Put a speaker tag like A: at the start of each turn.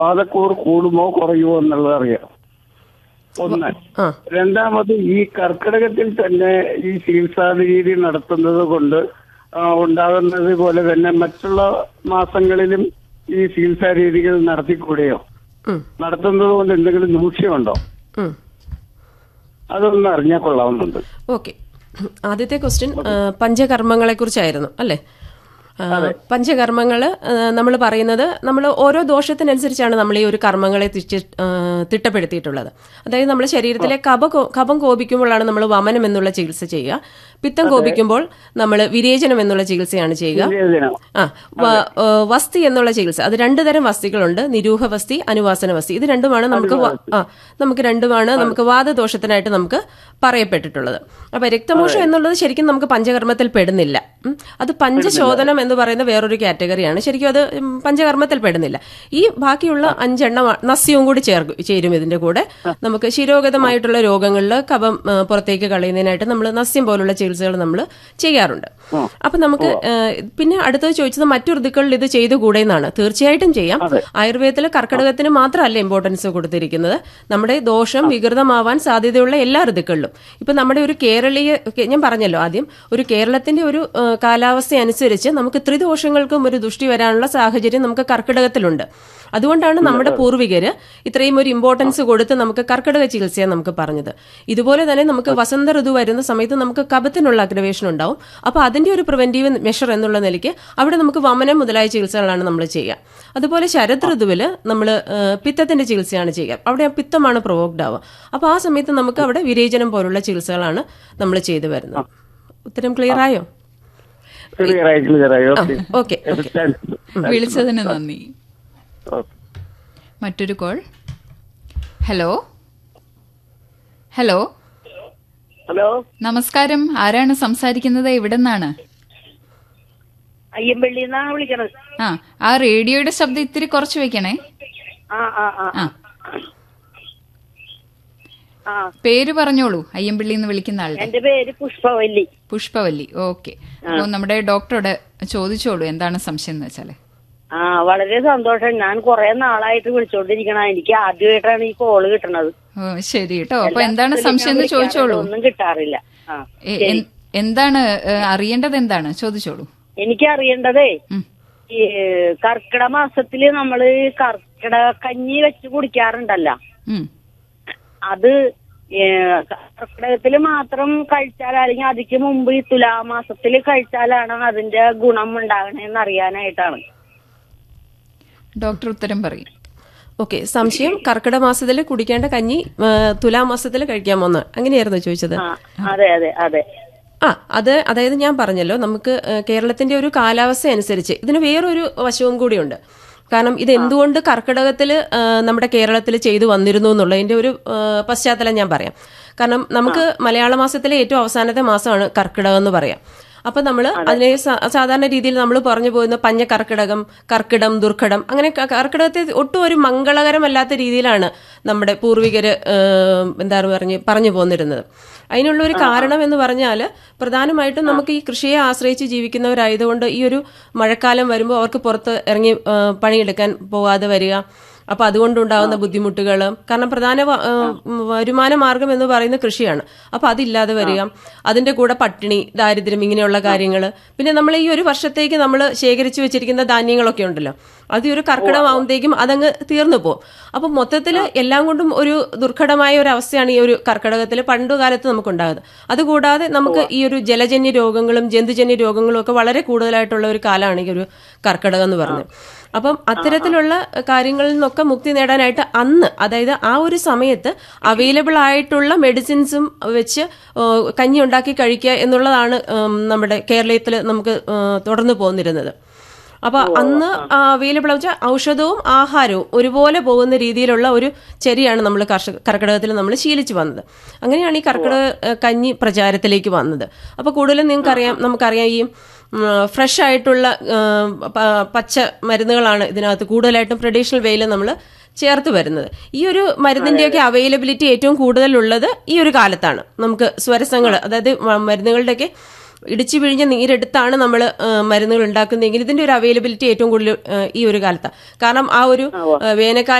A: വാതക്കൂർ കൂടുമോ കുറയുമോ എന്നുള്ളത് അറിയാം. ഒന്ന്. രണ്ടാമത്, ഈ കർക്കിടകത്തിൽ തന്നെ ഈ ചികിത്സാ രീതി നടത്തുന്നത് കൊണ്ട് ഉണ്ടാകുന്നത് പോലെ തന്നെ മറ്റുള്ള മാസങ്ങളിലും ഈ ചികിത്സാ രീതികൾ നടത്തിക്കൂടെയോ? നടത്തുന്നത് കൊണ്ട് എന്തെങ്കിലും ദൂഷ്യമുണ്ടോ? അതൊന്നും അറിഞ്ഞാൽ കൊള്ളാവുന്നുണ്ട്.
B: ഓക്കെ, ആദ്യത്തെ ക്വസ്റ്റ്യൻ പഞ്ചകർമ്മങ്ങളെ കുറിച്ചായിരുന്നു അല്ലേ? പഞ്ചകർമ്മങ്ങൾ നമ്മൾ പറയുന്നത്, നമ്മൾ ഓരോ ദോഷത്തിനനുസരിച്ചാണ് നമ്മൾ ഈ ഒരു കർമ്മങ്ങളെ തിട്ടപ്പെടുത്തിയിട്ടുള്ളത്. അതായത് നമ്മുടെ ശരീരത്തിലെ കഫം കോപിക്കുമ്പോഴാണ് നമ്മൾ വമനം എന്നുള്ള ചികിത്സ ചെയ്യുക. പിത്തം കോപിക്കുമ്പോൾ നമ്മൾ വിരേചനം എന്നുള്ള ചികിത്സയാണ് ചെയ്യുക. വസ്തി എന്നുള്ള ചികിത്സ, അത് രണ്ടു തരം വസ്തികളുണ്ട്, നിരൂഹ വസ്തി, അനുവാസന വസ്തി. ഇത് രണ്ടുമാണ് നമുക്ക് വാദദോഷത്തിനായിട്ട് നമുക്ക് പറയപ്പെട്ടിട്ടുള്ളത്. അപ്പൊ രക്തമോഷം എന്നുള്ളത് ശരിക്കും നമുക്ക് പഞ്ചകർമ്മത്തിൽ പെടുന്നില്ല. അത് പഞ്ചശോധനം എന്ന് പറയുന്ന വേറൊരു കാറ്റഗറിയാണ്. ശരിക്കും അത് പഞ്ചകർമ്മത്തിൽ പെടുന്നില്ല. ഈ ബാക്കിയുള്ള 5 എണ്ണം നസ്യവും കൂടി ചേരും ഇതിന്റെ കൂടെ. നമുക്ക് ശിരോഗതമായിട്ടുള്ള രോഗങ്ങളിൽ കഫം പുറത്തേക്ക് കളയുന്നതിനായിട്ട് നമ്മൾ നസ്യം പോലുള്ള ചികിത്സകൾ നമ്മൾ ചെയ്യാറുണ്ട്. അപ്പൊ നമുക്ക് പിന്നെ അടുത്തത് ചോദിച്ചത് മറ്റു ഋതുക്കളിൽ ഇത് ചെയ്തുകൂടെ എന്നാണ്. തീർച്ചയായിട്ടും ചെയ്യാം. ആയുർവേദത്തിലെ കർക്കിടകത്തിന് മാത്രമല്ല ഇമ്പോർട്ടൻസ് കൊടുത്തിരിക്കുന്നത്, നമ്മുടെ ദോഷം വികൃതമാവാൻ സാധ്യതയുള്ള എല്ലാ ഋതുക്കളിലും. ഇപ്പൊ നമ്മുടെ ഒരു കേരളീയ, ഞാൻ പറഞ്ഞല്ലോ ആദ്യം, ഒരു കേരളത്തിന്റെ ഒരു കാലാവസ്ഥ അനുസരിച്ച് നമുക്ക് ത്രിദോഷങ്ങൾക്കും ഒരു ദൃഷ്ടി വരാനുള്ള സാഹചര്യം നമുക്ക് കർക്കിടകത്തിലുണ്ട്. അതുകൊണ്ടാണ് നമ്മുടെ പൂർവികര് ഇത്രയും ഒരു ഇമ്പോർട്ടൻസ് കൊടുത്ത് നമുക്ക് കർക്കിടക ചികിത്സയെ നമുക്ക് പറഞ്ഞത്. ഇതുപോലെ തന്നെ നമുക്ക് വസന്ത ഋതു വരുന്ന സമയത്ത് നമുക്ക് കഫത്തിനുള്ള അഗ്രവേഷൻ ഉണ്ടാവും. അപ്പൊ അതിന്റെ ഒരു പ്രിവെന്റീവ് മെഷർ എന്നുള്ള നിലയ്ക്ക് അവിടെ നമുക്ക് വമനം മുതലായ ചികിത്സകളാണ് നമ്മൾ ചെയ്യുക. അതുപോലെ ശരത് ഋതുവിൽ നമ്മൾ പിത്തത്തിന്റെ ചികിത്സയാണ് ചെയ്യുക. അവിടെ പിത്തമാണ് പ്രൊവോക്ഡ് ആവുക. അപ്പൊ ആ സമയത്ത് നമുക്ക് അവിടെ വിരേചനം പോലുള്ള ചികിത്സകളാണ് നമ്മൾ ചെയ്തു വരുന്നത്. ഉത്തരം ക്ലിയർ ആയോ?
C: ഓക്കെ, വിളിച്ചതിന് നന്ദി. മറ്റൊരു കോൾ. ഹലോ ഹലോ
D: ഹലോ,
C: നമസ്കാരം. ആരാണ് സംസാരിക്കുന്നത്? എവിടെ നിന്നാണ്?
D: അയ്യമ്പള്ളിന്നാണ് വിളിക്കണത്.
C: ആ റേഡിയോയുടെ ശബ്ദം ഇത്തിരി കുറച്ച് വെക്കണേ. പേര് പറഞ്ഞോളൂ. അയ്യമ്പള്ളിന്ന് വിളിക്കുന്ന ആളുടെ.
D: എന്റെ പേര് പുഷ്പവല്ലി.
C: പുഷ്പവല്ലി, ഓക്കെ. അപ്പൊ നമ്മുടെ ഡോക്ടറോട് ചോദിച്ചോളൂ എന്താണ് സംശയം എന്ന് വെച്ചാല്.
D: വളരെ സന്തോഷം. ഞാൻ കുറെ നാളായിട്ട് വിളിച്ചോണ്ടിരിക്കണ, എനിക്ക് ആദ്യമായിട്ടാണ് ഈ കോള് കിട്ടണത്.
C: ശരി കേട്ടോ. അപ്പൊ എന്താണ് സംശയം എന്ന് ചോദിച്ചോളൂ.
D: ഒന്നും കിട്ടാറില്ല.
C: എന്താണ് അറിയേണ്ടത്? എന്താണ് ചോദിച്ചോളൂ.
D: എനിക്ക് അറിയേണ്ടതേ, ഈ കർക്കിടക മാസത്തില് നമ്മള് കർക്കിടക കഞ്ഞി വെച്ച് കുടിക്കാറുണ്ടല്ലോ, അത് കർക്കിടകത്തില് മാത്രം കഴിച്ചാൽ, അല്ലെങ്കിൽ അതിക്ക് മുമ്പ് ഈ തുലാമാസത്തില് കഴിച്ചാലാണ് അതിന്റെ ഗുണം ഉണ്ടാകണേന്ന് അറിയാനായിട്ടാണ്.
C: ഡോക്ടർ ഉത്തരം പറയും.
B: ഓക്കെ, സംശയം കർക്കിടക മാസത്തിൽ കുടിക്കേണ്ട കഞ്ഞി തുലാമാസത്തിൽ കഴിക്കാമോന്ന് അങ്ങനെയായിരുന്നു ചോദിച്ചത്?
D: അതെ അതെ അതെ.
B: അതായത് ഞാൻ പറഞ്ഞല്ലോ, നമുക്ക് കേരളത്തിന്റെ ഒരു കാലാവസ്ഥ അനുസരിച്ച് ഇതിന് വേറൊരു വശവും കൂടിയുണ്ട്. കാരണം ഇത് എന്തുകൊണ്ട് കർക്കിടകത്തിൽ നമ്മുടെ കേരളത്തിൽ ചെയ്തു വന്നിരുന്നു എന്നുള്ളതിന്റെ ഒരു പശ്ചാത്തലം ഞാൻ പറയാം. കാരണം നമുക്ക് മലയാള മാസത്തിലെ ഏറ്റവും അവസാനത്തെ മാസമാണ് കർക്കിടകം എന്ന് പറയാം. അപ്പൊ നമ്മൾ അതിനെ സാധാരണ രീതിയിൽ നമ്മൾ പറഞ്ഞു പോകുന്ന പഞ്ഞകർക്കിടകം, കർക്കിടം, ദുർഘടം, അങ്ങനെ കർക്കിടകത്തെ ഒട്ടും ഒരു മംഗളകരമല്ലാത്ത രീതിയിലാണ് നമ്മുടെ പൂർവികര് പറഞ്ഞു പോന്നിരുന്നത്. അതിനുള്ള ഒരു കാരണം എന്ന് പറഞ്ഞാൽ പ്രധാനമായിട്ടും നമുക്ക് ഈ കൃഷിയെ ആശ്രയിച്ച് ജീവിക്കുന്നവരായതുകൊണ്ട് ഈ ഒരു മഴക്കാലം വരുമ്പോൾ അവർക്ക് പുറത്ത് ഇറങ്ങി പണിയെടുക്കാൻ പോകാതെ വരിക. അപ്പൊ അതുകൊണ്ടുണ്ടാകുന്ന ബുദ്ധിമുട്ടുകൾ, കാരണം പ്രധാന വരുമാന മാർഗം എന്ന് പറയുന്ന കൃഷിയാണ്. അപ്പൊ അതില്ലാതെ വരിക, അതിന്റെ കൂടെ പട്ടിണി, ദാരിദ്ര്യം, ഇങ്ങനെയുള്ള കാര്യങ്ങൾ. പിന്നെ നമ്മൾ ഈ ഒരു വർഷത്തേക്ക് നമ്മൾ ശേഖരിച്ചു വെച്ചിരിക്കുന്ന ധാന്യങ്ങളൊക്കെ ഉണ്ടല്ലോ, അത് ഈ ഒരു കർക്കിടകമാകുമ്പോഴത്തേക്കും അതങ്ങ് തീർന്നു പോകും. അപ്പൊ മൊത്തത്തില് എല്ലാം കൊണ്ടും ഒരു ദുർഘടമായ ഒരു അവസ്ഥയാണ് ഈ ഒരു കർക്കിടകത്തിൽ പണ്ടുകാലത്ത് നമുക്കുണ്ടാകുന്നത്. അതുകൂടാതെ നമുക്ക് ഈ ഒരു ജലജന്യ രോഗങ്ങളും ജന്തുജന്യ രോഗങ്ങളും ഒക്കെ വളരെ കൂടുതലായിട്ടുള്ള ഒരു കാലമാണ് ഈ ഒരു കർക്കിടകം എന്ന് പറയുന്നത്. അപ്പം അത്തരത്തിലുള്ള കാര്യങ്ങളിൽ നിന്നൊക്കെ മുക്തി നേടാനായിട്ട് അന്ന്, അതായത് ആ ഒരു സമയത്ത് അവൈലബിൾ ആയിട്ടുള്ള മെഡിസിൻസും വെച്ച് കഞ്ഞി ഉണ്ടാക്കി കഴിക്കുക എന്നുള്ളതാണ് നമ്മുടെ കേരളത്തിൽ നമുക്ക് തുടർന്ന് പോന്നിരുന്നത്. അപ്പൊ അന്ന് അവൈലബിൾ വെച്ചാൽ ഔഷധവും ആഹാരവും ഒരുപോലെ പോകുന്ന രീതിയിലുള്ള ഒരു ചര്യയാണ് നമ്മൾ കർക്കിടകത്തിൽ നമ്മൾ ശീലിച്ചു വന്നത്. അങ്ങനെയാണ് ഈ കർക്കിടക കഞ്ഞി പ്രചാരത്തിലേക്ക് വന്നത്. അപ്പൊ കൂടുതലും നമുക്കറിയാം ഈ ഫ്രഷ് ആയിട്ടുള്ള പച്ച മരുന്നുകളാണ് ഇതിനകത്ത് കൂടുതലായിട്ടും ട്രഡീഷണൽ വേയിൽ നമ്മൾ ചേർത്ത് വരുന്നത്. ഈ ഒരു മരുന്നിന്റെയൊക്കെ അവൈലബിലിറ്റി ഏറ്റവും കൂടുതലുള്ളത് ഈ ഒരു കാലത്താണ്. നമുക്ക് സ്വരസങ്ങൾ, അതായത് മരുന്നുകളുടെയൊക്കെ ഇടിച്ചു പിഴിഞ്ഞ നീരെടുത്താണ് നമ്മൾ മരുന്നുകൾ ഉണ്ടാക്കുന്നതെങ്കിൽ ഇതിന്റെ ഒരു അവൈലബിലിറ്റി ഏറ്റവും കൂടുതൽ ഈ ഒരു കാലത്താണ്. കാരണം ആ ഒരു വേനൽക്കാലം